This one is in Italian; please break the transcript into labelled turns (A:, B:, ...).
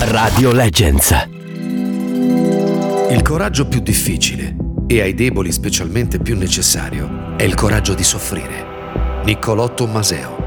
A: Radio Legends.
B: Il coraggio più difficile e ai deboli specialmente più necessario è il coraggio di soffrire. Niccolò Tommaseo.